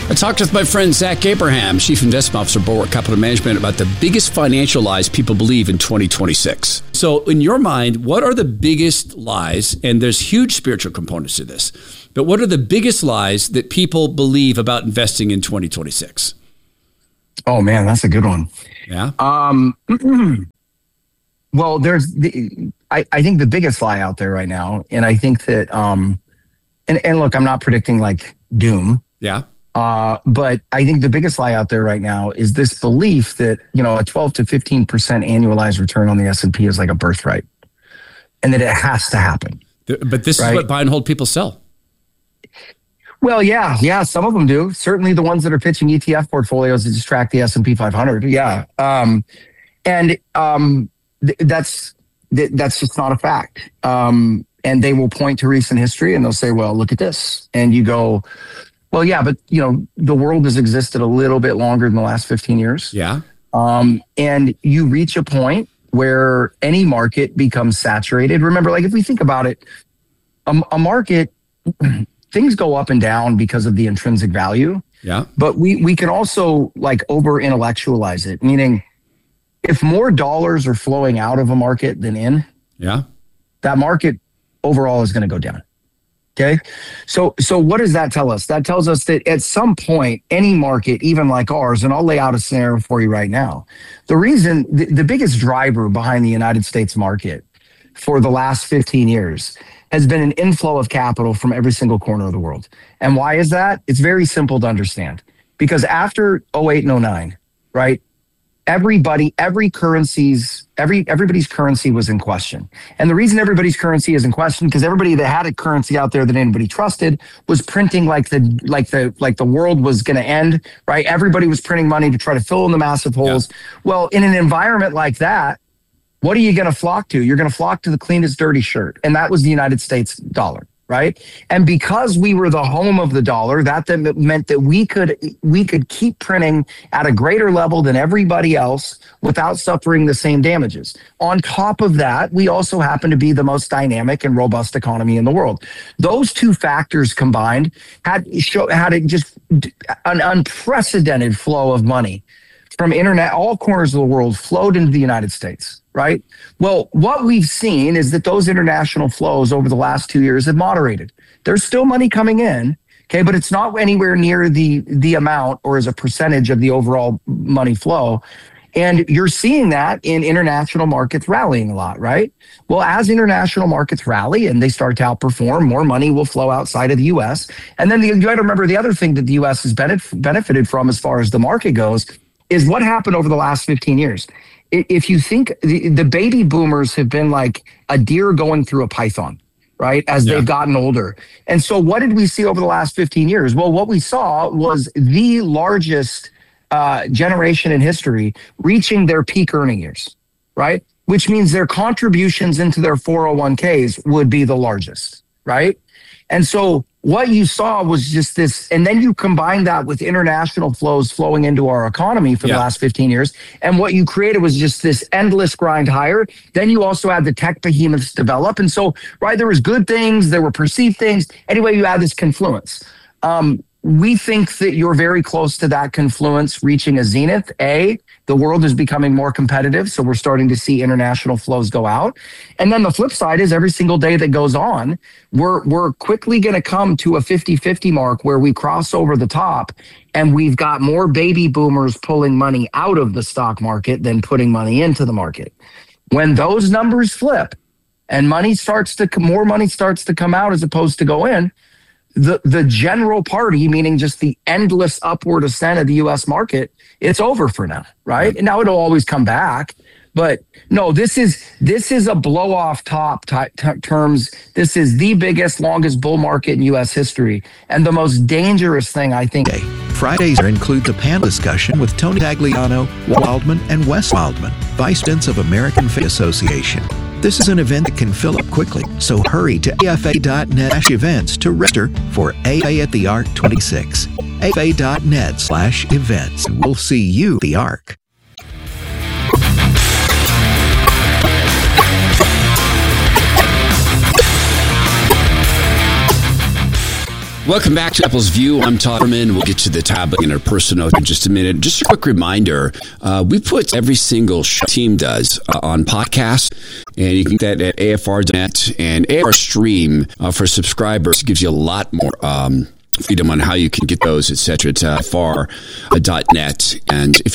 I talked with my friend Zach Abraham, Chief Investment Officer, Bulwark Capital Management, about the biggest financial lies people believe in 2026. So in your mind, what are the biggest lies? And there's huge spiritual components to this. But what are the biggest lies that people believe about investing in 2026? Oh, man, that's a good one. Yeah. Well, I think the biggest lie out there right now, and I think that, and look, I'm not predicting like doom. Yeah. But I think the biggest lie out there right now is this belief that, a 12 to 15% annualized return on the S&P is like a birthright and that it has to happen. But this is what buy and hold people sell. Well, yeah, some of them do. Certainly the ones that are pitching ETF portfolios that just track the S&P 500. Yeah. That's just not a fact. And they will point to recent history and they'll say, well, look at this. And you go, well, yeah, but the world has existed a little bit longer than the last 15 years. Yeah. And you reach a point where any market becomes saturated. Remember, like if we think about it, a market, things go up and down because of the intrinsic value. Yeah. But we can also like over intellectualize it, meaning if more dollars are flowing out of a market than in, that market overall is going to go down. Okay. So what does that tell us? That tells us that at some point, any market, even like ours, and I'll lay out a scenario for you right now. The reason, the biggest driver behind the United States market for the last 15 years has been an inflow of capital from every single corner of the world. And why is that? It's very simple to understand. Because after 08 and 09, right? Everybody's currency was in question. And the reason everybody's currency is in question, because everybody that had a currency out there that anybody trusted was printing like the world was going to end, right? Everybody was printing money to try to fill in the massive holes. Yeah. Well, in an environment like that, what are you going to flock to? You're going to flock to the cleanest dirty shirt. And that was the United States dollar. Right. And because we were the home of the dollar, that meant that we could keep printing at a greater level than everybody else without suffering the same damages. On top of that, we also happen to be the most dynamic and robust economy in the world. Those two factors combined had just an unprecedented flow of money from all corners of the world flowed into the United States. Right. Well, what we've seen is that those international flows over the last 2 years have moderated. There's still money coming in. OK, but it's not anywhere near the amount or as a percentage of the overall money flow. And you're seeing that in international markets rallying a lot. Right. Well, as international markets rally and they start to outperform, more money will flow outside of the U.S. And then you got to remember the other thing that the U.S. has benefited from as far as the market goes is what happened over the last 15 years. If you think the baby boomers have been like a deer going through a python, right? As they've gotten older. And so what did we see over the last 15 years? Well, what we saw was the largest generation in history reaching their peak earning years, right? Which means their contributions into their 401ks would be the largest, right? And so what you saw was just this, and then you combine that with international flows flowing into our economy for the last 15 years. And what you created was just this endless grind higher. Then you also had the tech behemoths develop. And so, right, there was good things, there were perceived things. Anyway, you had this confluence. We think that you're very close to that confluence reaching a zenith. The world is becoming more competitive, so we're starting to see international flows go out. And then the flip side is every single day that goes on, we're quickly going to come to a 50-50 mark where we cross over the top and we've got more baby boomers pulling money out of the stock market than putting money into the market. When those numbers flip and more money starts to come out as opposed to go in, the general party, meaning just the endless upward ascent of the U.S. market, it's over for now, right? And now it'll always come back. But no, this is a blow off top terms. This is the biggest, longest bull market in U.S. history. And the most dangerous thing, I think. Fridays includes a panel discussion with Tony Tagliano, Wildman, and Wes Wildman, Vice Presidents of American Fit Association. This is an event that can fill up quickly, so hurry to afa.net/events to register for AFA at the Arc 26. afa.net/events. We'll see you at the Arc. Welcome back to Apple's View. I'm Todd Herman. We'll get to the tablet and our personal in just a minute. Just a quick reminder, we put every single show team does on podcasts, and you can get that at AFR.net, and AFR Stream for subscribers gives you a lot more freedom on how you can get those, etc. at AFR.net. And if